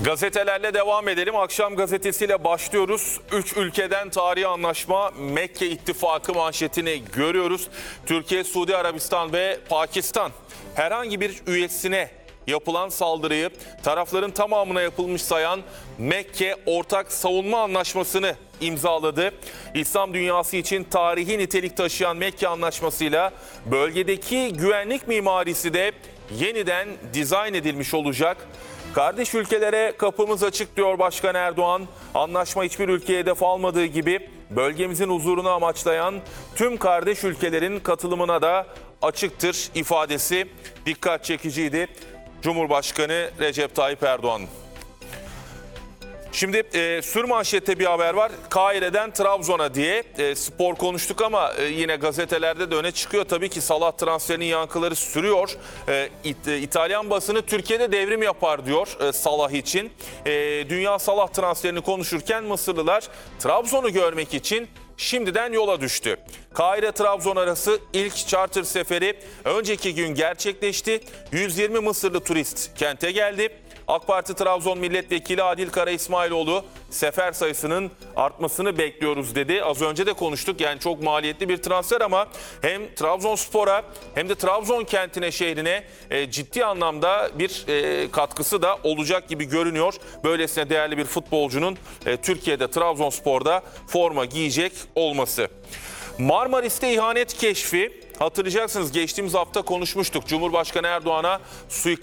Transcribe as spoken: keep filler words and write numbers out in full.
Gazetelerle devam edelim. Akşam gazetesiyle başlıyoruz. Üç ülkeden tarihi anlaşma Mekke İttifakı manşetini görüyoruz. Türkiye, Suudi Arabistan ve Pakistan herhangi bir üyesine yapılan saldırıyı tarafların tamamına yapılmış sayan Mekke Ortak Savunma Anlaşması'nı imzaladı. İslam dünyası için tarihi nitelik taşıyan Mekke Anlaşması'yla bölgedeki güvenlik mimarisi de yeniden dizayn edilmiş olacak. Kardeş ülkelere kapımız açık diyor Başkan Erdoğan. Anlaşma hiçbir ülkeye hedef almadığı gibi bölgemizin huzurunu amaçlayan tüm kardeş ülkelerin katılımına da açıktır ifadesi dikkat çekiciydi Cumhurbaşkanı Recep Tayyip Erdoğan. Şimdi e, sürmanşette bir haber var. Kahire'den Trabzon'a diye e, spor konuştuk ama e, yine gazetelerde de öne çıkıyor. Tabii ki Salah transferinin yankıları sürüyor. E, İt, e, İtalyan basını Türkiye'de devrim yapar diyor e, Salah için. E, Dünya Salah transferini konuşurken Mısırlılar Trabzon'u görmek için şimdiden yola düştü. Kahire-Trabzon arası ilk charter seferi önceki gün gerçekleşti. yüz yirmi Mısırlı turist kente geldi. AK Parti Trabzon Milletvekili Adil Kara İsmailoğlu sefer sayısının artmasını bekliyoruz dedi. Az önce de konuştuk, yani çok maliyetli bir transfer ama hem Trabzonspor'a hem de Trabzon kentine, şehrine e, ciddi anlamda bir e, katkısı da olacak gibi görünüyor. Böylesine değerli bir futbolcunun e, Türkiye'de Trabzonspor'da forma giyecek olması. Marmaris'te ihanet keşfi, hatırlayacaksınız geçtiğimiz hafta konuşmuştuk. Cumhurbaşkanı Erdoğan'a suikast